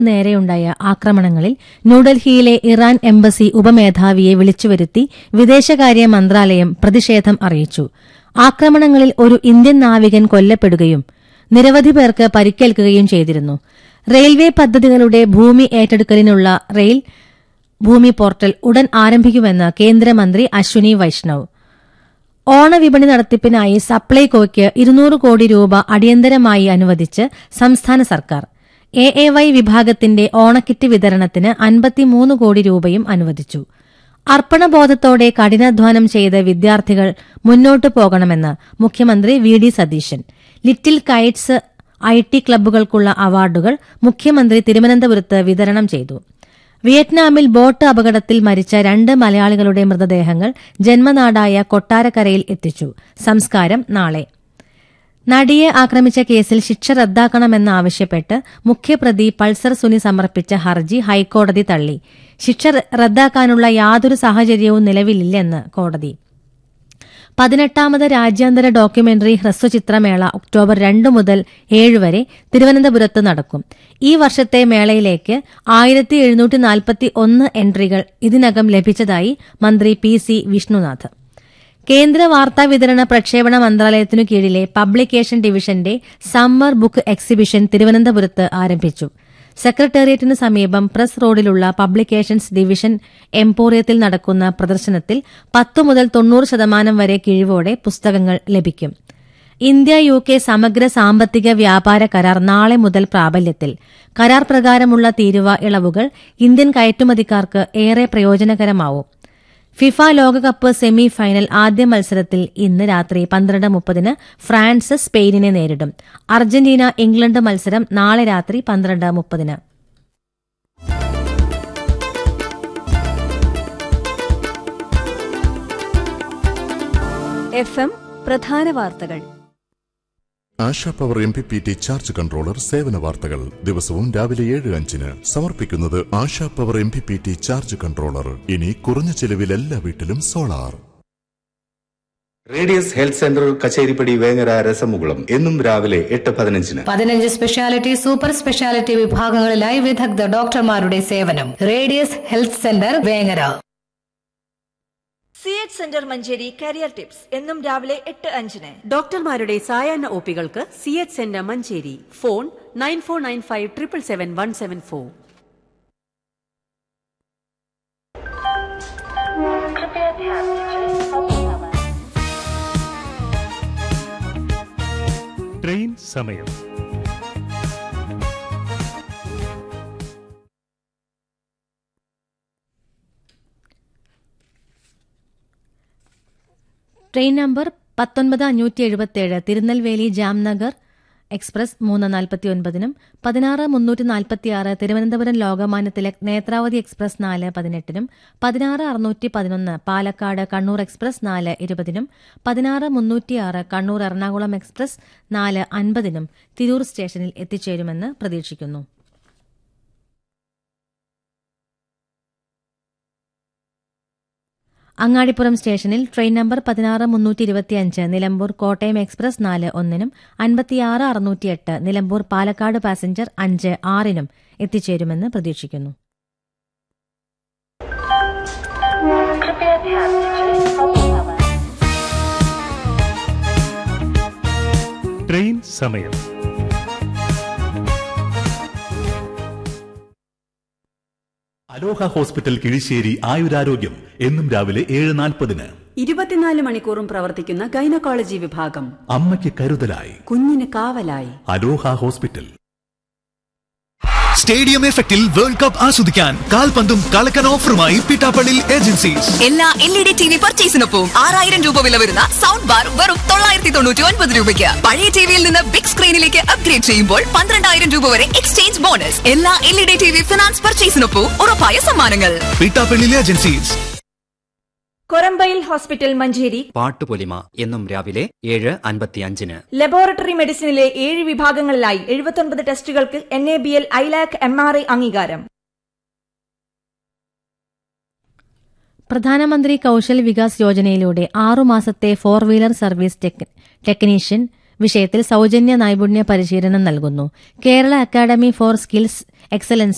നേരെയുണ്ടായ ആക്രമണങ്ങളിൽ ന്യൂഡൽഹിയിലെ ഇറാൻ എംബസി ഉപമേധാവിയെ വിളിച്ചുവരുത്തി വിദേശകാര്യ മന്ത്രാലയം പ്രതിഷേധം അറിയിച്ചു. ആക്രമണങ്ങളിൽ ഒരു ഇന്ത്യൻ നാവികൻ കൊല്ലപ്പെടുകയും നിരവധി പേർക്ക് പരിക്കേൽക്കുകയും ചെയ്തിരുന്നു. റെയിൽവേ പദ്ധതികളുടെ ഭൂമി ഏറ്റെടുക്കലിനുള്ള റെയിൽ ഭൂമി പോർട്ടൽ ഉടൻ ആരംഭിക്കുമെന്ന് കേന്ദ്രമന്ത്രി അശ്വിനി വൈഷ്ണവ്. ഓണവിപണി നടത്തിപ്പിനായി സപ്ലൈകോയ്ക്ക് 200 കോടി രൂപ അടിയന്തരമായി അനുവദിച്ച് സംസ്ഥാന സർക്കാർ. AAY വിഭാഗത്തിന്റെ ഓണക്കിറ്റ് വിതരണത്തിന് 53 കോടി രൂപയും അനുവദിച്ചു. അർപ്പണബോധത്തോടെ കഠിനാധ്വാനം ചെയ്ത് വിദ്യാർത്ഥികൾ മുന്നോട്ടു പോകണമെന്ന് മുഖ്യമന്ത്രി VD Satheesan. Little Kites IT ക്ലബ്ബുകൾക്കുള്ള അവാർഡുകൾ മുഖ്യമന്ത്രി തിരുവനന്തപുരത്ത് വിതരണം ചെയ്തു. വിയറ്റ്നാമിൽ ബോട്ട് അപകടത്തിൽ മരിച്ച 2 മലയാളികളുടെ മൃതദേഹങ്ങൾ ജന്മനാടായ കൊട്ടാരക്കരയിൽ എത്തിച്ചു. സംസ്കാരം നാളെ. നടിയെ ആക്രമിച്ച കേസിൽ ശിക്ഷ റദ്ദാക്കണമെന്നാവശ്യപ്പെട്ട് മുഖ്യപ്രതി പൾസർ സുനി സമർപ്പിച്ച ഹർജി ഹൈക്കോടതി തള്ളി. ശിക്ഷ റദ്ദാക്കാനുള്ള യാതൊരു സാഹചര്യവും നിലവിലില്ലെന്ന് കോടതി. 18ാമത് രാജ്യാന്തര ഡോക്യുമെന്ററി ഹ്രസ്വചിത്രമേള ഒക്ടോബർ 2 മുതൽ 7 വരെ തിരുവനന്തപുരത്ത് നടക്കും. ഈ വർഷത്തെ മേളയിലേക്ക് 1741 എൻട്രികൾ ഇതിനകം ലഭിച്ചതായി മന്ത്രി PC വിഷ്ണുനാഥ്. കേന്ദ്ര വാർത്താവിതരണ പ്രക്ഷേപണ മന്ത്രാലയത്തിനു കീഴിലെ പബ്ലിക്കേഷൻ ഡിവിഷന്റെ സമ്മർ ബുക്ക് എക്സിബിഷൻ തിരുവനന്തപുരത്ത് ആരംഭിച്ചു. സെക്രട്ടേറിയറ്റിനു സമീപം പ്രസ് റോഡിലുള്ള പബ്ലിക്കേഷൻസ് ഡിവിഷൻ എംപോറിയത്തിൽ നടക്കുന്ന പ്രദർശനത്തിൽ 10 മുതൽ 90% വരെ കിഴിവോടെ പുസ്തകങ്ങൾ ലഭിക്കും. ഇന്ത്യ UK സമഗ്ര സാമ്പത്തിക വ്യാപാര കരാർ നാളെ മുതൽ പ്രാബല്യത്തിൽ. കരാർ പ്രകാരമുള്ള തീരുവ ഇളവുകൾ ഇന്ത്യൻ കയറ്റുമതിക്കാർക്ക് ഏറെ പ്രയോജനകരമാവും. ഫിഫ ലോകകപ്പ് സെമി ഫൈനൽ ആദ്യ മത്സരത്തിൽ ഇന്ന് രാത്രി 12:30 ഫ്രാൻസ് സ്പെയിനിനെ നേരിടും. അർജന്റീന ഇംഗ്ലണ്ട് മത്സരം നാളെ രാത്രി 12:30. FM പ്രധാന വാർത്തകൾ. ASHA power MPPT charge controller സേവന വാർത്തകൾ ദിവസവും രാവിലെ 7:05 സമർപ്പിക്കുന്നത് ASHA power MPPT charge controller. ഇനി കുറഞ്ഞ ചെലവിൽ എല്ലാ വീട്ടിലും solar. Radius health centre Kacheripadi Vengara രസമുകുളം എന്നും രാവിലെ 8:15. 15 സ്പെഷ്യാലിറ്റി സൂപ്പർ സ്പെഷ്യാലിറ്റി വിഭാഗങ്ങളിലായി വിദഗ്ധ ഡോക്ടർമാരുടെ സേവനം. Radius health centre Vengara. CH centre Manjeri career tips എന്നും രാവിലെ 8:05. ഡോക്ടർമാരുടെ സായാഹ്ന ഒപികൾക്ക് CH centre Manjeri. Phone 9495777174. Train സമയം. Train number 19577 Tirunelveli Jamnagar express 3:49, 16346 Thiruvananthapuram Lokmanya Tilak Netravati express 4:18, 16611 Palakkad Kannur express 4:20, 16306 Kannur Ernakulam express 4:50 Tirur സ്റ്റേഷനിൽ എത്തിച്ചേരുമെന്ന് പ്രതീക്ഷിക്കുന്നു. അങ്ങാടിപ്പുറം സ്റ്റേഷനിൽ train number 16325 Nilambur Kottayam express 4:1, 56608 Nilambur Palakkad passenger 5:06 എത്തിച്ചേരുമെന്ന് പ്രതീക്ഷിക്കുന്നു. ട്രെയിൻ സമയം. അലോഹ ഹോസ്പിറ്റൽ കിഴിശ്ശേരി ആയുരാരോഗ്യം എന്നും രാവിലെ 7:40. 24 മണിക്കൂറും പ്രവർത്തിക്കുന്ന ഗൈനക്കോളജി വിഭാഗം. അമ്മയ്ക്ക് കരുതലായി, കുഞ്ഞിന് കാവലായി. അലോഹ ഹോസ്പിറ്റൽ. സ്റ്റേഡിയം എഫക്റ്റിൽ വേൾഡ് കപ്പ് ആസ്വദിക്കാൻ കാൽപന്തും കളക്കൻ ഓഫറുമായി പിട്ടാപ്പള്ളി ഏജൻസീസ്. എല്ലാ LED TV പർച്ചേസിനൊപ്പം 6000 രൂപ വില വരുന്ന സൗണ്ട് ബാർ വെറും 999 രൂപയ്ക്ക്. പഴയ ടിവിയിൽ നിന്ന് ബിഗ് സ്ക്രീനിലേക്ക് അപ്ഗ്രേഡ് ചെയ്യുമ്പോൾ 12000 രൂപ വരെ എക്സ്ചേഞ്ച് ബോണസ്. എല്ലാ LED TV ഫിനാൻസ് പർച്ചേസിനൊപ്പം ഉറപ്പായ സമ്മാനങ്ങൾ. പിട്ടാപ്പള്ളി ഏജൻസീസ്. കൊരമ്പയിൽ ഹോസ്പിറ്റൽ മഞ്ചേരി പാട്ടുപൊലിമ എന്നും രാവിലെ 7:55. ലബോറട്ടറി മെഡിസിനിലെ 7 വിഭാഗങ്ങളിലായി 79 ടെസ്റ്റുകൾക്ക് NABL ILAC MRI അംഗീകാരം. പ്രധാനമന്ത്രി കൌശൽ വികാസ് യോജനയിലൂടെ 6 മാസത്തെ 4 വീലർ സർവീസ് ടെക്നീഷ്യൻ വിഷയത്തിൽ സൌജന്യ നൈപുണ്യ പരിശീലനം നൽകുന്നു. Kerala academy for skills excellence